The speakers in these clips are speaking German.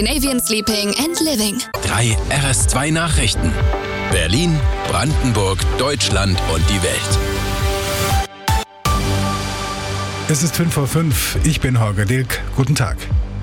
Scandinavian Sleeping and Living. 3 RS2 Nachrichten. Berlin, Brandenburg, Deutschland und die Welt. Es ist 5:05 Uhr. Ich bin Holger Dilk. Guten Tag.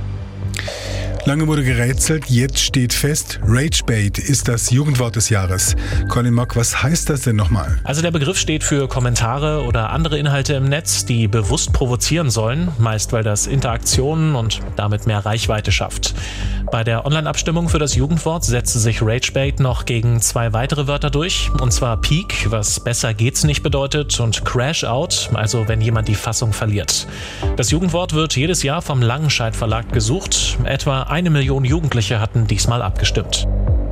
Lange wurde gerätselt, jetzt steht fest, Ragebait ist das Jugendwort des Jahres. Colin Mock, was heißt das denn nochmal? Also der Begriff steht für Kommentare oder andere Inhalte im Netz, die bewusst provozieren sollen, meist weil das Interaktionen und damit mehr Reichweite schafft. Bei der Online-Abstimmung für das Jugendwort setzte sich Ragebait noch gegen 2 weitere Wörter durch, und zwar Peak, was besser geht's nicht bedeutet, und Crash Out, also wenn jemand die Fassung verliert. Das Jugendwort wird jedes Jahr vom Langenscheidt Verlag gesucht. Etwa 1 Million Jugendliche hatten diesmal abgestimmt.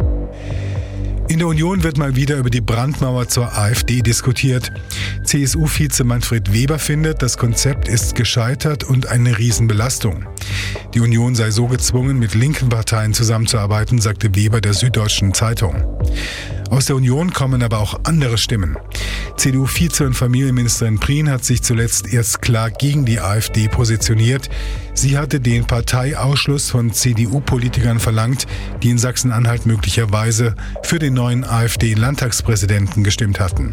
In der Union wird mal wieder über die Brandmauer zur AfD diskutiert. CSU-Vize Manfred Weber findet, das Konzept ist gescheitert und eine Riesenbelastung. Die Union sei so gezwungen, mit linken Parteien zusammenzuarbeiten, sagte Weber der Süddeutschen Zeitung. Aus der Union kommen aber auch andere Stimmen. CDU-Vize- und Familienministerin Prien hat sich zuletzt erst klar gegen die AfD positioniert. Sie hatte den Parteiausschluss von CDU-Politikern verlangt, die in Sachsen-Anhalt möglicherweise für den neuen AfD-Landtagspräsidenten gestimmt hatten.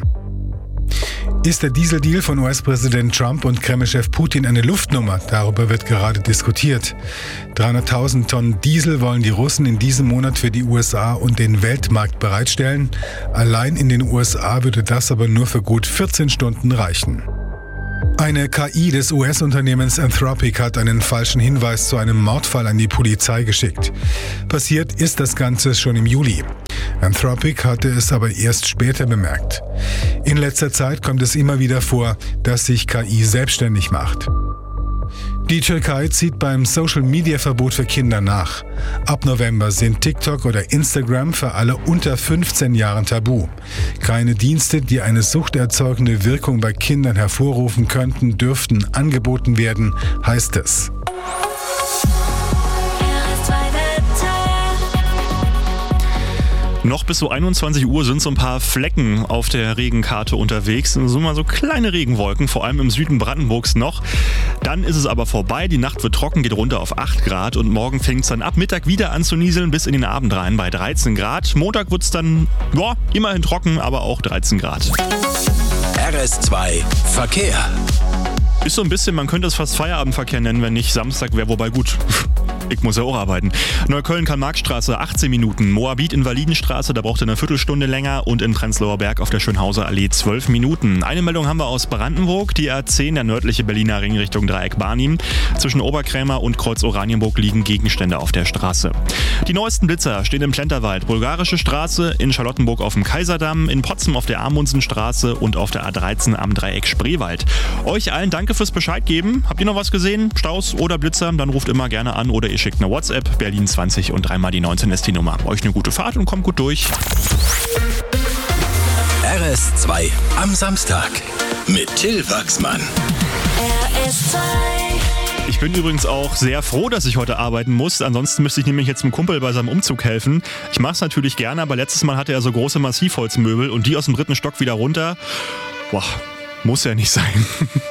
Ist der Dieseldeal von US-Präsident Trump und Kreml-Chef Putin eine Luftnummer? Darüber wird gerade diskutiert. 300.000 Tonnen Diesel wollen die Russen in diesem Monat für die USA und den Weltmarkt bereitstellen. Allein in den USA würde das aber nur für gut 14 Stunden reichen. Eine KI des US-Unternehmens Anthropic hat einen falschen Hinweis zu einem Mordfall an die Polizei geschickt. Passiert ist das Ganze schon im Juli. Anthropic hatte es aber erst später bemerkt. In letzter Zeit kommt es immer wieder vor, dass sich KI selbstständig macht. Die Türkei zieht beim Social-Media-Verbot für Kinder nach. Ab November sind TikTok oder Instagram für alle unter 15 Jahren tabu. Keine Dienste, die eine suchterzeugende Wirkung bei Kindern hervorrufen könnten, dürften angeboten werden, heißt es. Noch bis so 21 Uhr sind so ein paar Flecken auf der Regenkarte unterwegs. So mal so kleine Regenwolken, vor allem im Süden Brandenburgs noch. Dann ist es aber vorbei, die Nacht wird trocken, geht runter auf 8 Grad und morgen fängt es dann ab Mittag wieder an zu nieseln bis in den Abend rein bei 13 Grad. Montag wird es dann, immerhin trocken, aber auch 13 Grad. RS2 Verkehr. Ist so ein bisschen, man könnte es fast Feierabendverkehr nennen, wenn nicht Samstag wäre, wobei gut. Ich muss ja auch arbeiten. Neukölln-Karl-Marx-Straße 18 Minuten, Moabit-Invalidenstraße, da braucht ihr eine Viertelstunde länger und in Prenzlauer Berg auf der Schönhauser Allee 12 Minuten. Eine Meldung haben wir aus Brandenburg, die A10, der nördliche Berliner Ring Richtung Dreieck Barnim. Zwischen Oberkrämer und Kreuz Oranienburg liegen Gegenstände auf der Straße. Die neuesten Blitzer stehen im Plenterwald, Bulgarische Straße, in Charlottenburg auf dem Kaiserdamm, in Potsdam auf der Amundsenstraße und auf der A13 am Dreieck Spreewald. Euch allen danke fürs Bescheid geben. Habt ihr noch was gesehen? Staus oder Blitzer? Dann ruft immer gerne an oder ihr schickt eine WhatsApp. Berlin 20 und 3 mal die 19 ist die Nummer. Euch eine gute Fahrt und kommt gut durch. RS2 am Samstag mit Till Wachsmann. RS2. Ich bin übrigens auch sehr froh, dass ich heute arbeiten muss. Ansonsten müsste ich nämlich jetzt einem Kumpel bei seinem Umzug helfen. Ich mache es natürlich gerne, aber letztes Mal hatte er so große Massivholzmöbel und die aus dem 3. Stock wieder runter. Boah, muss ja nicht sein.